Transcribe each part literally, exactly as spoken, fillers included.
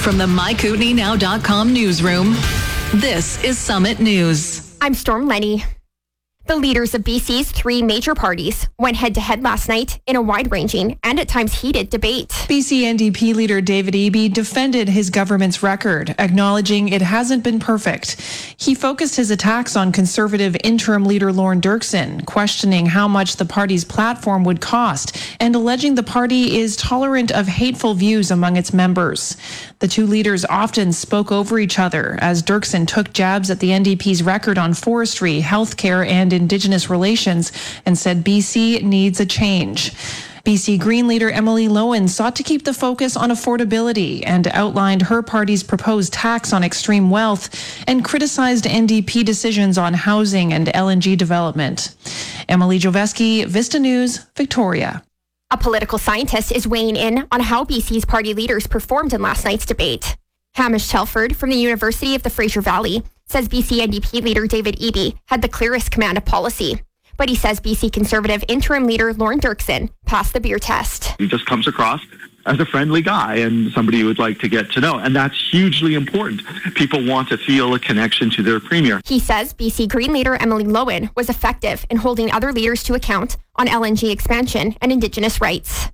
From the my kootenai now dot com newsroom, this is Summit News. I'm Storm Lenny. The leaders of B C's three major parties went head-to-head last night in a wide-ranging and at times heated debate. B C N D P leader David Eby defended his government's record, acknowledging it hasn't been perfect. He focused his attacks on Conservative interim leader Lorne Dirksen, questioning how much the party's platform would cost and alleging the party is tolerant of hateful views among its members. The two leaders often spoke over each other as Dirksen took jabs at the N D P's record on forestry, healthcare, and Indigenous relations and said B C needs a change. B C Green leader Emily Lowen sought to keep the focus on affordability and outlined her party's proposed tax on extreme wealth and criticized N D P decisions on housing and L N G development. Emily Joveski, Vista News, Victoria. A political scientist is weighing in on how B C's party leaders performed in last night's debate. Hamish Telford from the University of the Fraser Valley says B C N D P leader David Eby had the clearest command of policy. But he says B C Conservative interim leader Lorne Dirksen passed the beer test. He just comes across as a friendly guy and somebody you would like to get to know. And that's hugely important. People want to feel a connection to their premier. He says B C Green leader Emily Lowen was effective in holding other leaders to account on L N G expansion and Indigenous rights.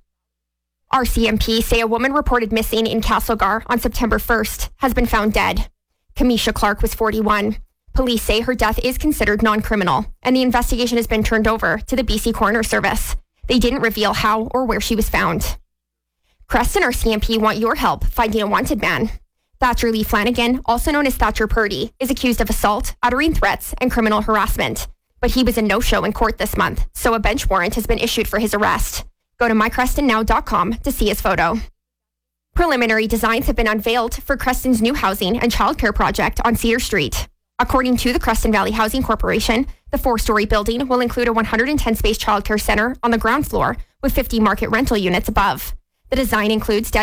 R C M P say a woman reported missing in Castlegar on September first has been found dead. Kamisha Clark was forty-one. Police say her death is considered non-criminal, and the investigation has been turned over to the B C Coroner Service. They didn't reveal how or where she was found. Creston R C M P want your help finding a wanted man. Thatcher Lee Flanagan, also known as Thatcher Purdy, is accused of assault, uttering threats, and criminal harassment. But he was a no-show in court this month, so a bench warrant has been issued for his arrest. Go to my creston now dot com to see his photo. Preliminary designs have been unveiled for Creston's new housing and childcare project on Cedar Street. According to the Creston Valley Housing Corporation, the four-story building will include a one hundred ten space childcare center on the ground floor with fifty market rental units above. The design includes